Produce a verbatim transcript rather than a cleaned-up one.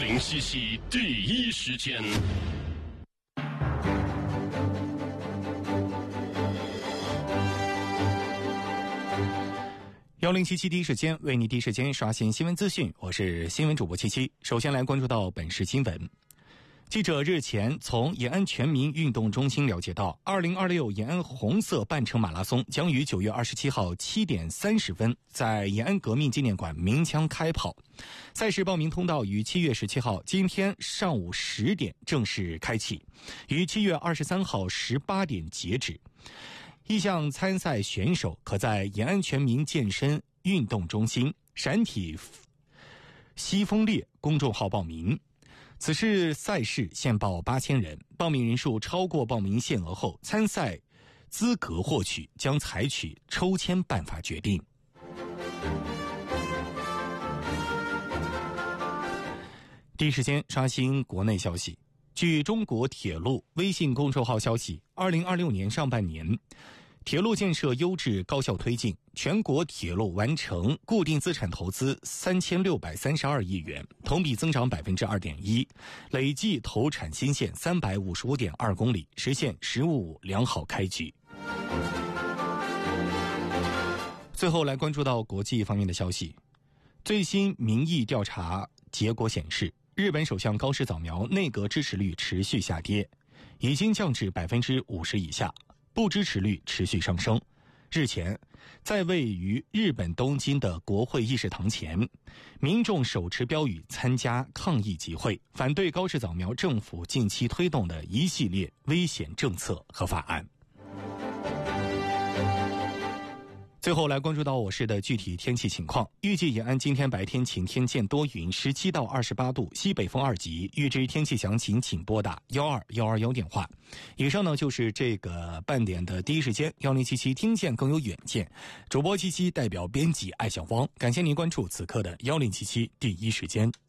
零七七第一时间。 幺零七七第一时间为你第一时间刷新新闻资讯，我是新闻主播七七。首先来关注到本市新闻。记者日前从延安全民运动中心了解到，二零二六延安红色半程马拉松将于九月二十七号七点三十分在延安革命纪念馆鸣枪开跑。赛事报名通道于七月十七号今天上午十点正式开启，于七月二十三号十八点截止。意向参赛选手可在延安全民健身运动中心陕体西风烈公众号报名。此次赛事限报八千人，报名人数超过报名限额后，参赛资格获取将采取抽签办法决定。第一时间刷新国内消息。据中国铁路微信公众号消息，二零二六年上半年，铁路建设优质高效推进，全国铁路完成固定资产投资三千六百三十二亿元，同比增长百分之二点一，累计投产新线三百五十五点二公里，实现“十五五”良好开局。最后来关注到国际方面的消息，最新民意调查结果显示，日本首相高市早苗内阁支持率持续下跌，已经降至百分之五十以下，不支持率持续上升。日前，在位于日本东京的国会议事堂前，民众手持标语参加抗议集会，反对高市早苗政府近期推动的一系列危险政策和法案。最后来关注到我市的具体天气情况。预计延安今天白天晴天见多云，十七到二十八度，西北风二级。预知天气详情请拨打一二一二一电话。以上呢就是这个半点的第一时间一零七七听见更有远见。主播七七代表编辑艾小汪，感谢您关注此刻的一零七七第一时间。